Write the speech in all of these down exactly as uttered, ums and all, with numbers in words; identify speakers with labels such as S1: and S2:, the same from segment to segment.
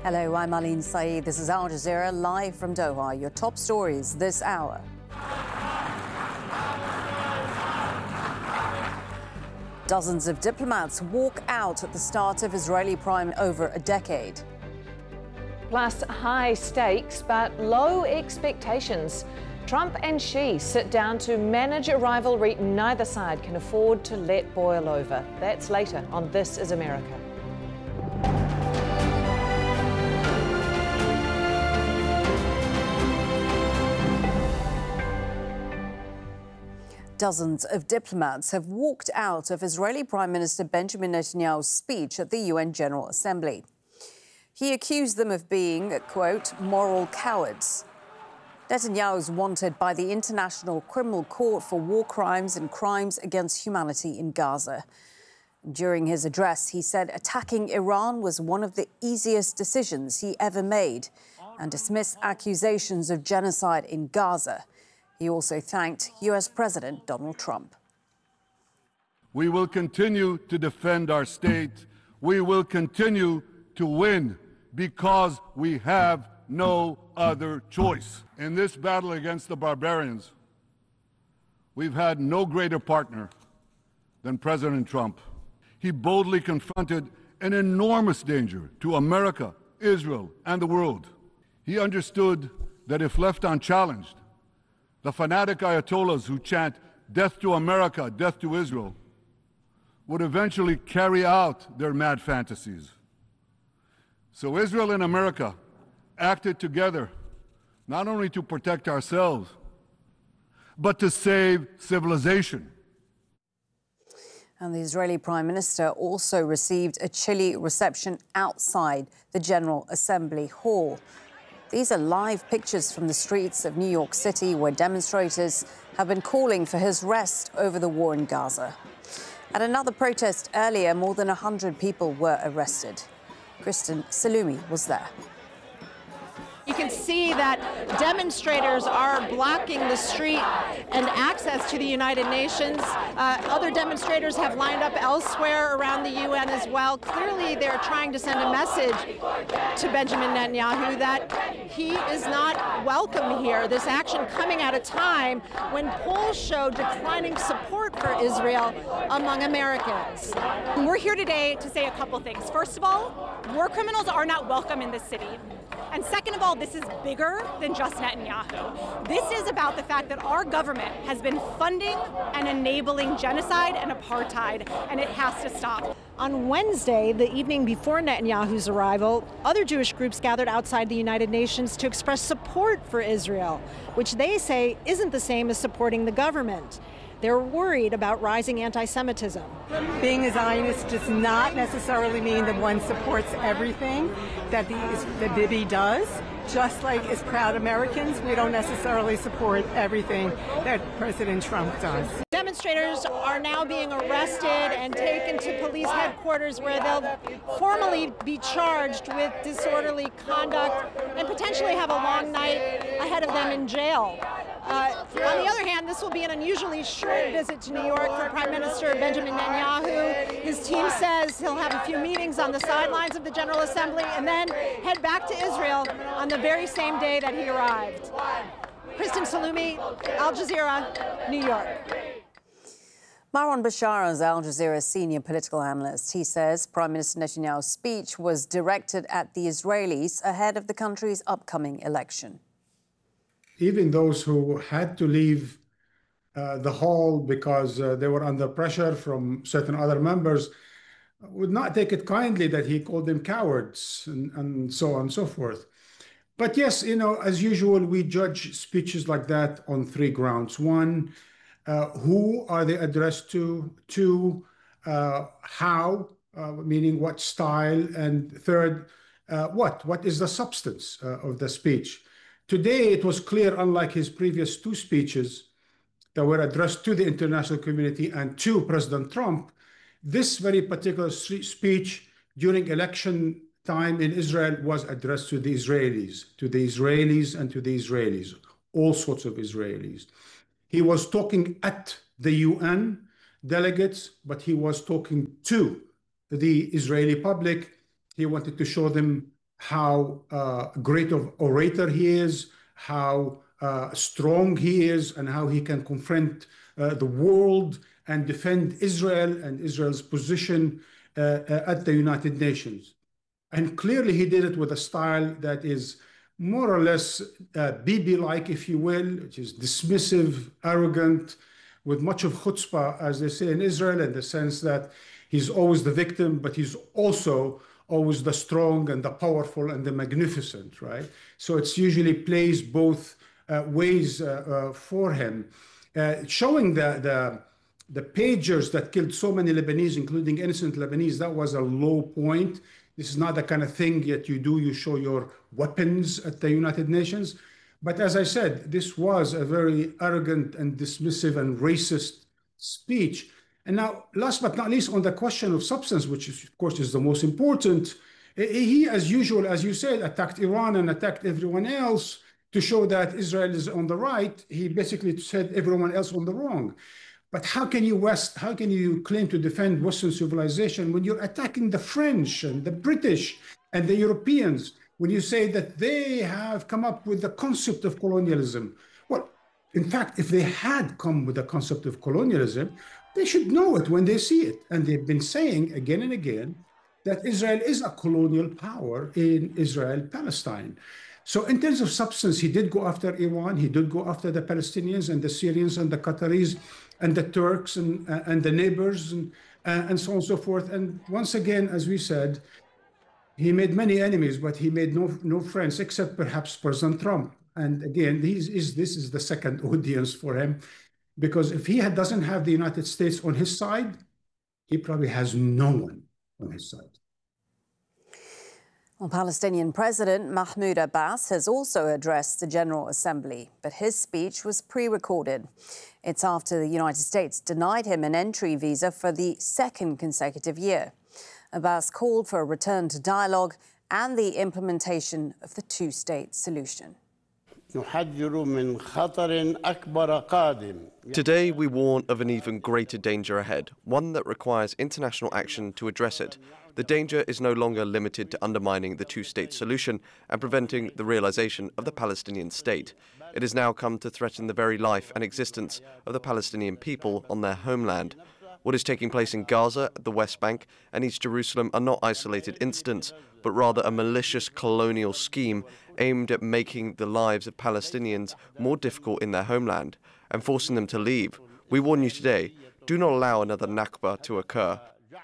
S1: Hello, I'm Aline Saeed. This is Al Jazeera live from Doha. Your top stories this hour. Dozens of diplomats walk out at the start of Israeli prime over a decade.
S2: Plus high stakes but low expectations. Trump and Xi sit down to manage a rivalry neither side can afford to let boil over. That's later on This Is America.
S1: Dozens of diplomats have walked out of Israeli Prime Minister Benjamin Netanyahu's speech at the U N General Assembly. He accused them of being, quote, moral cowards. Netanyahu is wanted by the International Criminal Court for war crimes and crimes against humanity in Gaza. During his address, he said attacking Iran was one of the easiest decisions he ever made and dismissed accusations of genocide in Gaza. He also thanked U S President Donald Trump.
S3: We will continue to defend our state. We will continue to win because we have no other choice. In this battle against the barbarians, we've had no greater partner than President Trump. He boldly confronted an enormous danger to America, Israel, and the world. He understood that if left unchallenged, the fanatic Ayatollahs who chant death to America, death to Israel, would eventually carry out their mad fantasies. So Israel and America acted together, not only to protect ourselves, but to save civilization.
S1: And the Israeli Prime Minister also received a chilly reception outside the General Assembly Hall. These are live pictures from the streets of New York City, where demonstrators have been calling for his arrest over the war in Gaza. At another protest earlier, more than one hundred people were arrested. Kristen Salumi was there.
S4: You can see that demonstrators are blocking the street and access to the United Nations. Uh, other demonstrators have lined up elsewhere around the U N as well. Clearly, they're trying to send a message to Benjamin Netanyahu that he is not welcome here. This action coming at a time when polls show declining support for Israel among Americans.
S5: We're here today to say a couple things. First of all, war criminals are not welcome in this city. And second of all, this is bigger than just Netanyahu. This is about the fact that our government has been funding and enabling genocide and apartheid, and it has to stop.
S4: On Wednesday, the evening before Netanyahu's arrival, other Jewish groups gathered outside the United Nations to express support for Israel, which they say isn't the same as supporting the government. They're worried about rising anti-Semitism.
S6: Being a Zionist does not necessarily mean that one supports everything that, the, that Bibi does. Just like as proud Americans, we don't necessarily support everything that President Trump does.
S4: Demonstrators are now being arrested and taken to police headquarters, where they'll formally be charged with disorderly conduct and potentially have a long night ahead of them in jail. Uh, on the other hand, this will be an unusually short visit to New York for Prime Minister Benjamin Netanyahu. His team says he'll have a few meetings on the sidelines of the General Assembly and then head back to Israel on the very same day that he arrived. Kristen Salumi, Al Jazeera, New York.
S1: Marwan Bashar is Al Jazeera's senior political analyst. He says Prime Minister Netanyahu's speech was directed at the Israelis ahead of the country's upcoming election.
S7: Even those who had to leave uh, the hall because uh, they were under pressure from certain other members would not take it kindly that he called them cowards and, and so on and so forth. But yes, you know, as usual, we judge speeches like that on three grounds. One, uh, who are they addressed to? Two, uh, how, uh, meaning what style? And third, uh, what? What is the substance uh, of the speech? Today, it was clear, unlike his previous two speeches that were addressed to the international community and to President Trump, this very particular speech during election time in Israel was addressed to the Israelis, to the Israelis and to the Israelis, all sorts of Israelis. He was talking at the U N delegates, but he was talking to the Israeli public. He wanted to show them how uh, great of orator he is, how uh, strong he is, and how he can confront uh, the world and defend Israel and Israel's position uh, uh, at the United Nations. And clearly he did it with a style that is more or less uh, Bibi-like, if you will, which is dismissive, arrogant, with much of chutzpah, as they say in Israel, in the sense that he's always the victim, but he's also always the strong and the powerful and the magnificent, right? So it's usually plays both uh, ways uh, uh, for him, uh, showing the, the the pagers that killed so many Lebanese, including innocent Lebanese. That was a low point. This is not the kind of thing that you do. You show your weapons at the United Nations. But as I said, this was a very arrogant and dismissive and racist speech. And now, last but not least, on the question of substance, which is, of course is the most important, he, as usual, as you said, attacked Iran and attacked everyone else to show that Israel is on the right. He basically said everyone else on the wrong. But how can you West, how can you claim to defend Western civilization when you're attacking the French and the British and the Europeans, when you say that they have come up with the concept of colonialism? Well, in fact, if they had come with the concept of colonialism, they should know it when they see it. And they've been saying again and again that Israel is a colonial power in Israel-Palestine. So in terms of substance, he did go after Iran, he did go after the Palestinians and the Syrians and the Qataris and the Turks and, uh, and the neighbors and, uh, and so on and so forth. And once again, as we said, he made many enemies, but he made no, no friends, except perhaps President Trump. And again, these is, this is the second audience for him, because if he had, doesn't have the United States on his side, he probably has no one on his side.
S1: Well, Palestinian President Mahmoud Abbas has also addressed the General Assembly, but his speech was pre-recorded. It's after the United States denied him an entry visa for the second consecutive year. Abbas called for a return to dialogue and the implementation of the two-state solution.
S8: Today we warn of an even greater danger ahead, one that requires international action to address it. The danger is no longer limited to undermining the two-state solution and preventing the realization of the Palestinian state. It has now come to threaten the very life and existence of the Palestinian people on their homeland. What is taking place in Gaza, the West Bank, and East Jerusalem are not isolated incidents, but rather a malicious colonial scheme aimed at making the lives of Palestinians more difficult in their homeland and forcing them to leave. We warn you today, do not allow another Nakba to occur.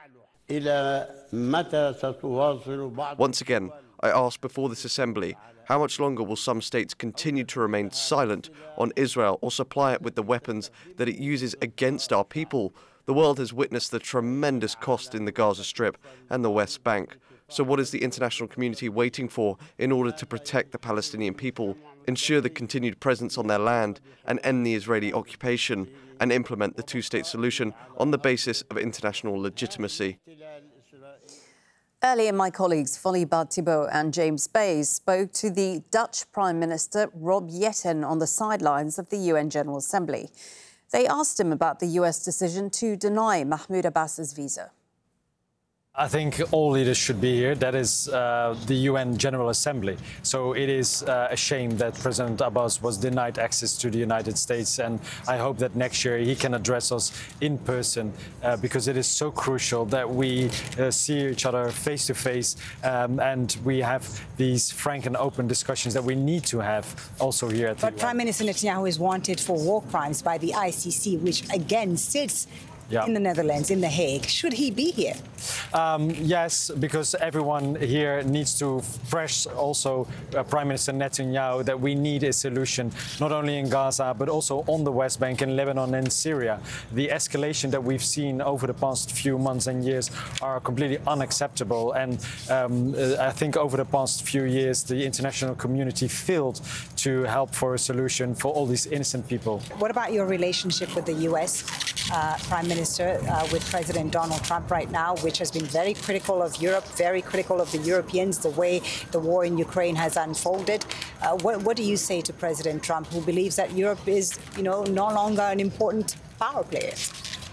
S8: Once again, I ask before this assembly, how much longer will some states continue to remain silent on Israel or supply it with the weapons that it uses against our people? The world has witnessed the tremendous cost in the Gaza Strip and the West Bank. So what is the international community waiting for in order to protect the Palestinian people, ensure the continued presence on their land, and end the Israeli occupation, and implement the two-state solution on the basis of international legitimacy?
S1: Earlier, my colleagues Folibert Thibault and James Bays spoke to the Dutch Prime Minister Rob Jetten on the sidelines of the U N General Assembly. They asked him about the U S decision to deny Mahmoud Abbas's visa.
S9: I think all leaders should be here. That is uh, the U N General Assembly. So it is uh, a shame that President Abbas was denied access to the United States, and I hope that next year he can address us in person, uh, because it is so crucial that we uh, see each other face to face, um, and we have these frank and open discussions that we need to have also here at the
S10: But U N. Prime Minister Netanyahu is wanted for war crimes by the I C C, which again sits Yeah. in the Netherlands, in The Hague. Should he be here?
S9: Um, yes, because everyone here needs to press also uh, Prime Minister Netanyahu that we need a solution, not only in Gaza, but also on the West Bank, in Lebanon and Syria. The escalation that we've seen over the past few months and years are completely unacceptable. And um, I think over the past few years, the international community failed to help for a solution for all these innocent people.
S10: What about your relationship with the U S uh, Prime Minister? Uh, with President Donald Trump right now, which has been very critical of Europe, very critical of the Europeans, the way the war in Ukraine has unfolded. Uh, what, what do you say to President Trump, who believes that Europe is, you know, no longer an important power player?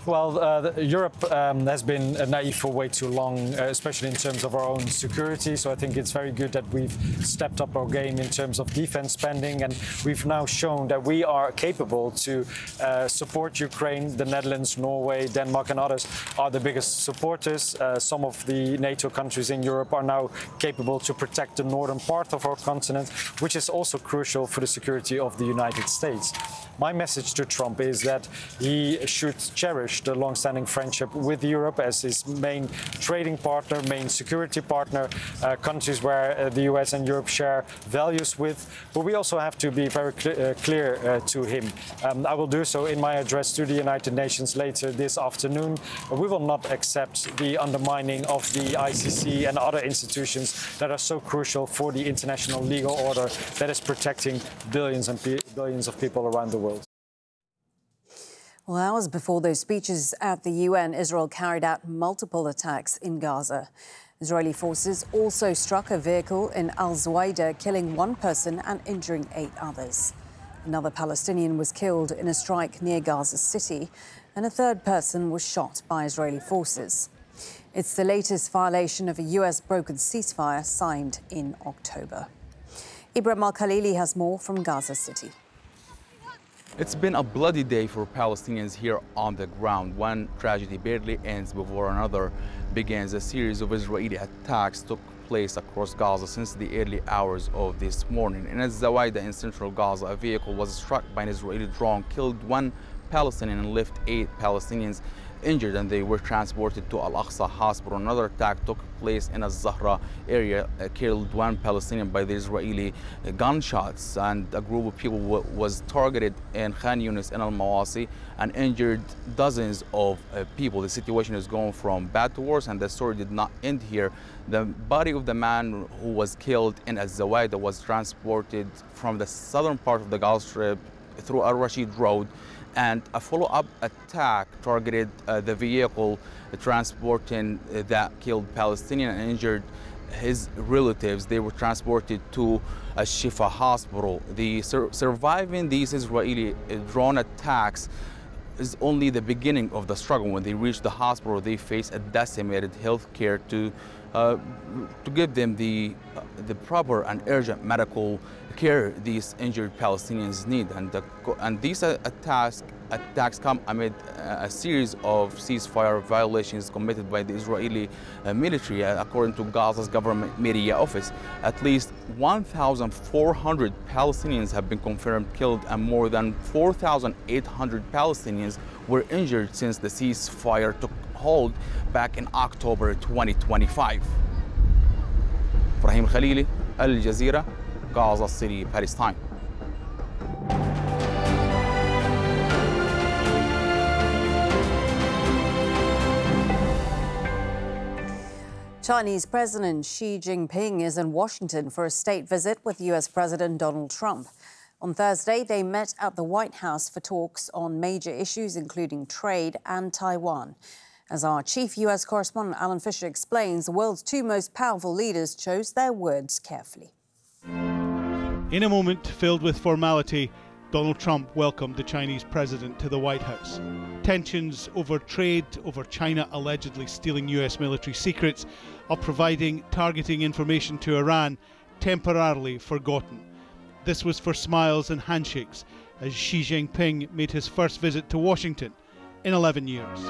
S9: Well, uh, the, Europe um, has been naive for way too long, uh, especially in terms of our own security. So I think it's very good that we've stepped up our game in terms of defense spending, and we've now shown that we are capable to uh, support Ukraine. The Netherlands, Norway, Denmark and others are the biggest supporters. Uh, some of the NATO countries in Europe are now capable to protect the northern part of our continent, which is also crucial for the security of the United States. My message to Trump is that he should cherish the long-standing friendship with Europe as his main trading partner, main security partner, uh, countries where uh, the U S and Europe share values with. But we also have to be very cl uh, clear uh, to him. Um, I will do so in my address to the United Nations later this afternoon. We will not accept the undermining of the I C C and other institutions that are so crucial for the international legal order that is protecting billions and billions of people around the world.
S1: Well, hours before those speeches at the U N, Israel carried out multiple attacks in Gaza. Israeli forces also struck a vehicle in Al-Zuwaida, killing one person and injuring eight others. Another Palestinian was killed in a strike near Gaza City, and a third person was shot by Israeli forces. It's the latest violation of a U S brokered ceasefire signed in October. Ibrahim Al-Khalili has more from Gaza City.
S11: It's been a bloody day for Palestinians here on the ground. One tragedy barely ends before another begins. A series of Israeli attacks took place across Gaza since the early hours of this morning. In Al-Zuwaida in central Gaza, a vehicle was struck by an Israeli drone, killed one Palestinian and left eight Palestinians injured, and they were transported to Al-Aqsa Hospital. Another attack took place in Al-Zahra area, uh, killed one Palestinian by the Israeli uh, gunshots, and a group of people was targeted in Khan Yunis and Al-Mawasi and injured dozens of uh, people. The situation is going from bad to worse, and the story did not end here. The body of the man who was killed in Al-Zuwaida was transported from the southern part of the Gaza Strip through Al-Rashid Road, and a follow-up attack targeted uh, the vehicle uh, transporting uh, that killed Palestinian and injured his relatives. They were transported to a Shifa hospital. The sur surviving these Israeli uh, drone attacks is only the beginning of the struggle. When they reach the hospital, they face a decimated health care to uh, to give them the uh, the proper and urgent medical care these injured Palestinians need. And the, and these uh, attacks attacks come amid uh, a series of ceasefire violations committed by the Israeli uh, military. Uh, according to Gaza's government media office, at least one thousand four hundred Palestinians have been confirmed killed, and more than four thousand eight hundred Palestinians were injured since the ceasefire took hold back in October twenty twenty-five. Ibrahim Khalili, Al Jazeera, Gaza City, Palestine.
S1: Chinese President Xi Jinping is in Washington for a state visit with U S President Donald Trump. On Thursday, they met at the White House for talks on major issues, including trade and Taiwan. As our chief U S correspondent Alan Fisher explains, the world's two most powerful leaders chose their words carefully.
S12: In a moment filled with formality, Donald Trump welcomed the Chinese president to the White House. Tensions over trade, over China allegedly stealing U S military secrets, or providing targeting information to Iran, temporarily forgotten. This was for smiles and handshakes as Xi Jinping made his first visit to Washington in eleven years.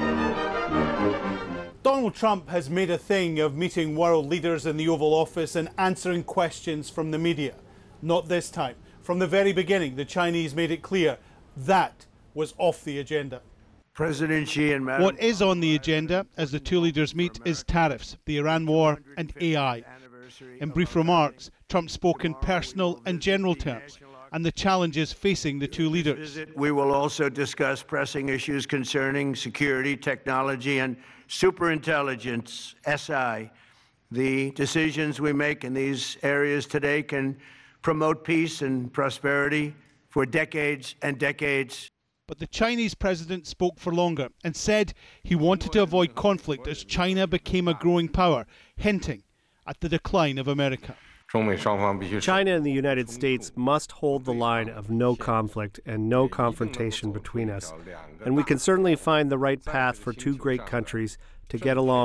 S12: Donald Trump has made a thing of meeting world leaders in the Oval Office and answering questions from the media. Not this time. From the very beginning, the Chinese made it clear that was off the agenda.
S13: President Xi and Madam
S12: What is on the agenda as the two leaders meet is tariffs, the Iran war and A I. In brief remarks, Trump spoke in personal and general terms and the challenges facing the two leaders.
S13: We will also discuss pressing issues concerning security, technology, and superintelligence, S I. The decisions we make in these areas today can promote peace and prosperity for decades and decades.
S12: But the Chinese president spoke for longer and said he wanted to avoid conflict as China became a growing power, hinting at the decline of America.
S14: China and the United States must hold the line of no conflict and no confrontation between us. And we can certainly find the right path for two great countries to get along